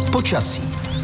Počasí.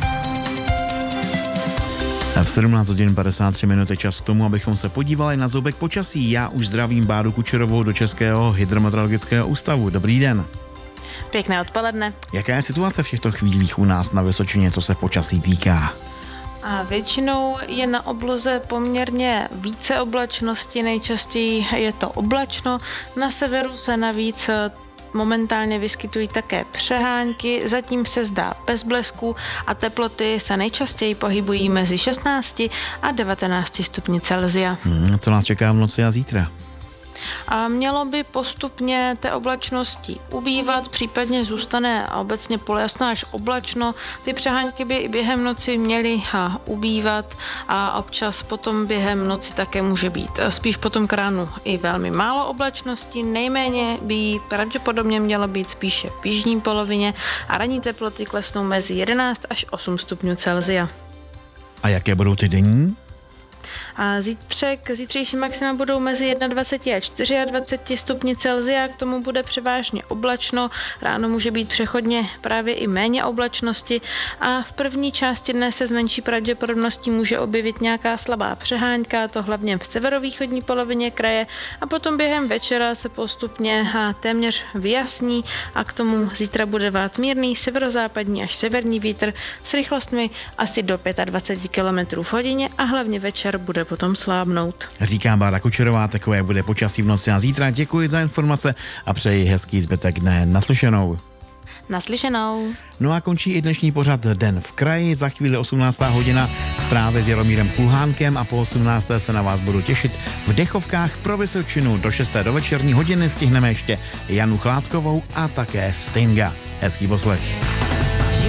V 17 hodin 53 minut je čas k tomu, abychom se podívali na zoubek počasí. Já už zdravím Báru Kučerovou do Českého hydrometeorologického ústavu. Dobrý den. Pěkné odpoledne. Jaká je situace v těchto chvílích u nás na Vysočině, co se počasí týká? A většinou je na obloze poměrně více oblačnosti, nejčastěji je to oblačno. Na severu se navíc momentálně vyskytují také přehánky, zatím se zdá bez blesku a teploty se nejčastěji pohybují mezi 16 a 19 stupni Celsia. Co nás čeká v noci a zítra? A mělo by postupně té oblačnosti ubývat, případně zůstane obecně polojasno až oblačno. Ty přehánky by i během noci měly ubývat a občas potom během noci také může být spíš potom k ránu i velmi málo oblačnosti. Nejméně by pravděpodobně mělo být spíše v jižní polovině a ranní teploty klesnou mezi 11 až 8 stupňů Celsia. A jaké budou ty denní? A zítřejší maxima budou mezi 21 a 24 stupni Celsia, k tomu bude převážně oblačno, ráno může být přechodně právě i méně oblačnosti a v první části dne se s menší pravděpodobností může objevit nějaká slabá přehánka, to hlavně v severovýchodní polovině kraje a potom během večera se postupně téměř vyjasní a k tomu zítra bude vát mírný severozápadní až severní vítr s rychlostmi asi do 25 km v hodině a hlavně večer bude potom slábnout. Říká Bára Kučerová, takové bude počasí v noci a zítra. Děkuji za informace a přeji hezký zbytek dne. Naslyšenou. Naslyšenou. No a končí i dnešní pořad Den v kraji. Za chvíli 18. hodina zprávy s Jaromírem Kulhánkem a po 18. se na vás budu těšit v Dechovkách pro Vysočinu. Do 6. do večerní hodiny stihneme ještě Janu Chládkovou a také Stinga. Hezký poslech.